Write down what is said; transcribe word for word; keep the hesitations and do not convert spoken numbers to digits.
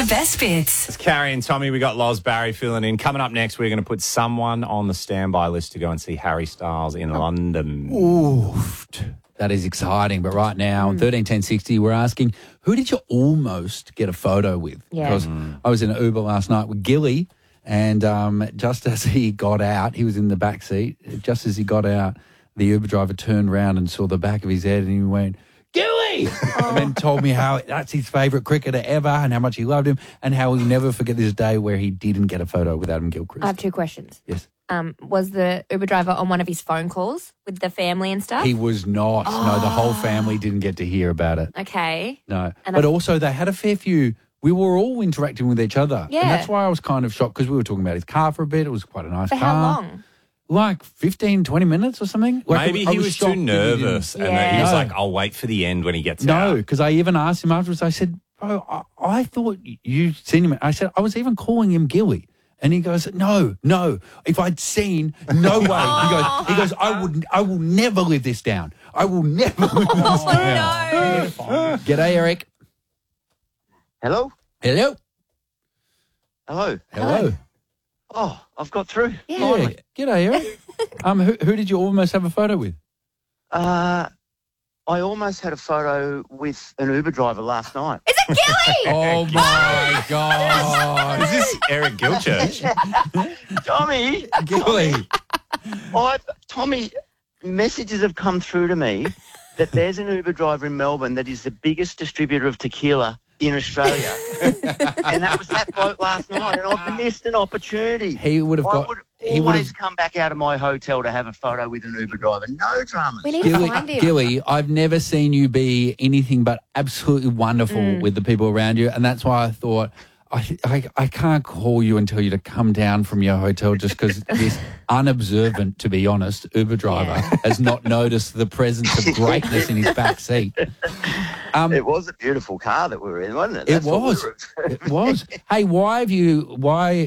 The best bits. It's Carrie and Tommy. We got Loz Barry filling in. Coming up next, we're going to put someone on the standby list to go and see Harry Styles in London. Oof. That is exciting. But right now, on thirteen ten sixty, we're asking, who did you almost get a photo with? Yeah. Because Mm. I was in an Uber last night with Gilly, and um, just as he got out, he was in the back seat. Just as he got out, the Uber driver turned around and saw the back of his head, and he went, Gilly! And then told me how that's his favourite cricketer ever and how much he loved him and how he'll never forget this day where he didn't get a photo with Adam Gilchrist. I have two questions. Yes. Um, was the Uber driver on one of his phone calls with the family and stuff? He was not. No, the whole family didn't get to hear about it. Okay. No. And but I- also they had a fair few. We were all interacting with each other. Yeah. And that's why I was kind of shocked because we were talking about his car for a bit. It was quite a nice For car. how long? Like fifteen, twenty minutes or something. Like, Maybe I he was, shocked too that he didn't- nervous and that Yeah. he was No. like, I'll wait for the end when he gets No, out. because I even asked him afterwards. I said, bro, I, I thought you'd seen him. I said, I was even calling him Gilly. And he goes, no, no. If I'd seen, no way. He goes, he goes, I would, I will never live this down. I will never live this down. No. G'day, Eric. Hello? Hello. Hello? Hello. Oh, I've got through. Yeah. Yeah. G'day, Eric. um, who, who did you almost have a photo with? Uh, I almost had a photo with an Uber driver last night. Is it Gilly? Oh my God. Is this Eric Gilchurch? Tommy! Gilly. I, Tommy, messages have come through to me that there's an Uber driver in Melbourne that is the biggest distributor of tequila in Australia. And that was that bloke last night, and I've missed an opportunity. He would have I got. would He would always have. come back out of my hotel to have a photo with an Uber driver. No dramas. We need to Gilly, find him. Gilly, I've never seen you be anything but absolutely wonderful Mm. with the people around you, and that's why I thought I, I, I can't call you and tell you to come down from your hotel just because this unobservant, to be honest, Uber driver Yeah. has not noticed the presence of greatness in his back seat. Um, It was a beautiful car that we were in, wasn't it? It That's what we was. were- It was. Hey, why have you? Why